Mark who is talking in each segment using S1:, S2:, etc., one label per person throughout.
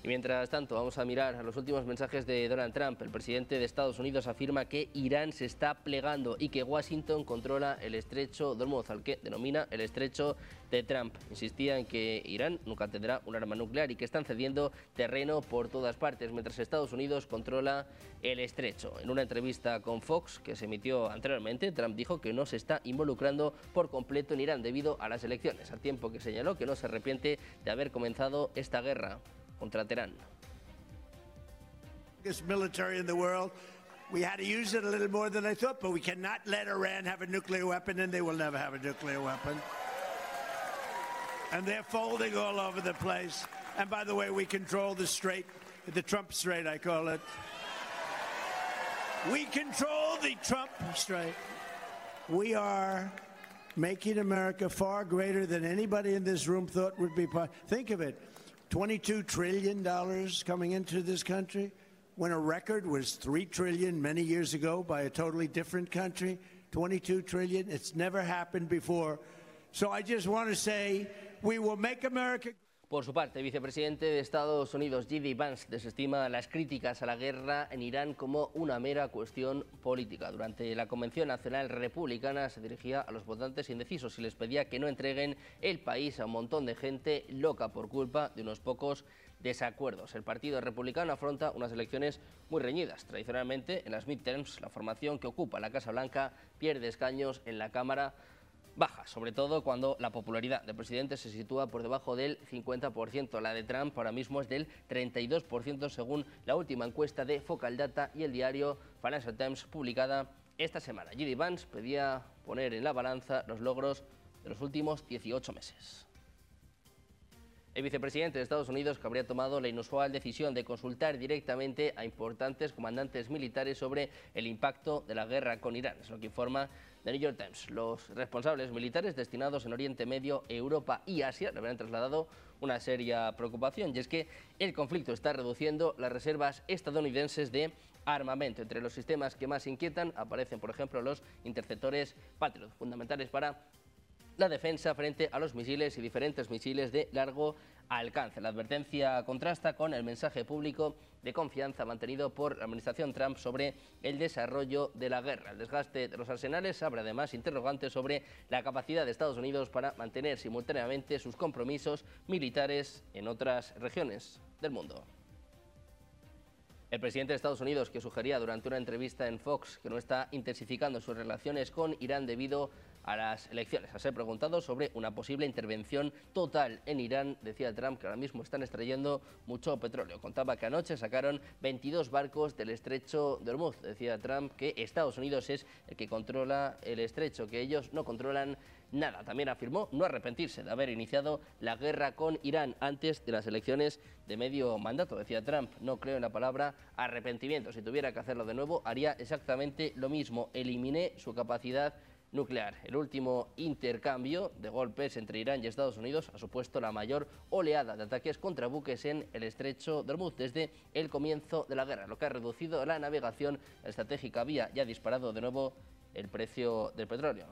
S1: Y mientras tanto, vamos a mirar a los últimos mensajes de Donald Trump. El presidente de Estados Unidos afirma que Irán se está plegando y que Washington controla el estrecho de Hormuz, al que denomina el estrecho de Trump. Insistía en que Irán nunca tendrá un arma nuclear y que están cediendo terreno por todas partes, mientras Estados Unidos controla el estrecho. En una entrevista con Fox, que se emitió anteriormente, Trump dijo que no se está involucrando por completo en Irán debido a las elecciones, al tiempo que señaló que no se arrepiente de haber comenzado esta guerra contra Teherán.
S2: Military in the world. We had to use it a little more than I thought, but we cannot let Iran have a nuclear weapon, and they will never have a nuclear weapon. And they're folding all over the place. And by the way, we control the strait, the Trump Strait, I call it. We control the Trump Strait. We are making America far greater than anybody in this room thought would be possible. Think of it. $22 trillion coming into this country, when a record was $3 trillion many years ago by a totally different country. $22 trillion, it's never happened before. So I just want to say, we will make America...
S1: Por su parte, el vicepresidente de Estados Unidos, J.D. Vance, desestima las críticas a la guerra en Irán como una mera cuestión política. Durante la Convención Nacional Republicana se dirigía a los votantes indecisos y les pedía que no entreguen el país a un montón de gente loca por culpa de unos pocos desacuerdos. El Partido Republicano afronta unas elecciones muy reñidas. Tradicionalmente, en las midterms, la formación que ocupa la Casa Blanca pierde escaños en la Cámara Baja, sobre todo cuando la popularidad del presidente se sitúa por debajo del 50%. La de Trump ahora mismo es del 32% según la última encuesta de Focal Data y el diario Financial Times publicada esta semana. J.D. Vance pedía poner en la balanza los logros de los últimos 18 meses. El vicepresidente de Estados Unidos, que habría tomado la inusual decisión de consultar directamente a importantes comandantes militares sobre el impacto de la guerra con Irán. Es lo que informa The New York Times. Los responsables militares destinados en Oriente Medio, Europa y Asia le habrían trasladado una seria preocupación, y es que el conflicto está reduciendo las reservas estadounidenses de armamento. Entre los sistemas que más inquietan aparecen, por ejemplo, los interceptores Patriot, fundamentales para la defensa frente a los misiles y diferentes misiles de largo alcance. La advertencia contrasta con el mensaje público de confianza mantenido por la administración Trump sobre el desarrollo de la guerra. El desgaste de los arsenales abre además interrogantes sobre la capacidad de Estados Unidos para mantener simultáneamente sus compromisos militares en otras regiones del mundo. El presidente de Estados Unidos, que sugería durante una entrevista en Fox que no está intensificando sus relaciones con Irán debido a las elecciones. A ser preguntado sobre una posible intervención total en Irán, decía Trump que ahora mismo están extrayendo mucho petróleo. Contaba que anoche sacaron 22 barcos del estrecho de Hormuz. Decía Trump que Estados Unidos es el que controla el estrecho, que ellos no controlan nada. También afirmó no arrepentirse de haber iniciado la guerra con Irán antes de las elecciones de medio mandato. Decía Trump, no creo en la palabra arrepentimiento. Si tuviera que hacerlo de nuevo, haría exactamente lo mismo. Eliminé su capacidad nuclear. El último intercambio de golpes entre Irán y Estados Unidos ha supuesto la mayor oleada de ataques contra buques en el estrecho de Hormuz desde el comienzo de la guerra, lo que ha reducido la navegación estratégica vía y ha disparado de nuevo el precio del petróleo.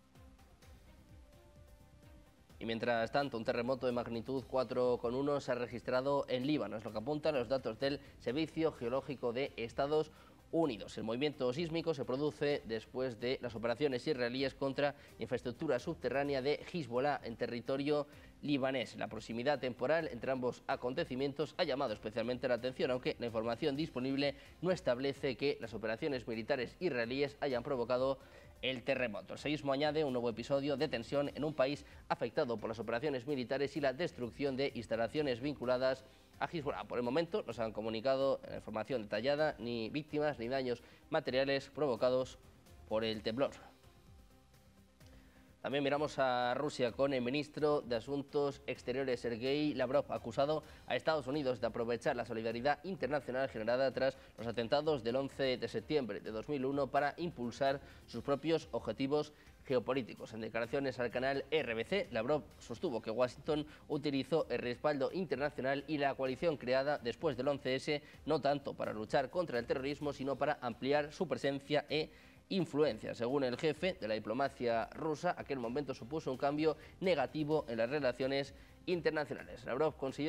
S1: Y mientras tanto, un terremoto de magnitud 4,1 se ha registrado en Líbano, es lo que apuntan los datos del Servicio Geológico de Estados Unidos. El movimiento sísmico se produce después de las operaciones israelíes contra infraestructura subterránea de Hezbollah en territorio libanés. La proximidad temporal entre ambos acontecimientos ha llamado especialmente la atención, aunque la información disponible no establece que las operaciones militares israelíes hayan provocado el terremoto. El seísmo añade un nuevo episodio de tensión en un país afectado por las operaciones militares y la destrucción de instalaciones vinculadas a Hezbollah. Por el momento no se han comunicado información detallada, ni víctimas ni daños materiales provocados por el temblor. También miramos a Rusia con el ministro de Asuntos Exteriores, Sergei Lavrov, acusado a Estados Unidos de aprovechar la solidaridad internacional generada tras los atentados del 11 de septiembre de 2001 para impulsar sus propios objetivos geopolíticos. En declaraciones al canal RBC, Lavrov sostuvo que Washington utilizó el respaldo internacional y la coalición creada después del 11S no tanto para luchar contra el terrorismo, sino para ampliar su presencia e influencia. Según el jefe de la diplomacia rusa, aquel momento supuso un cambio negativo en las relaciones internacionales. Lavrov consiguió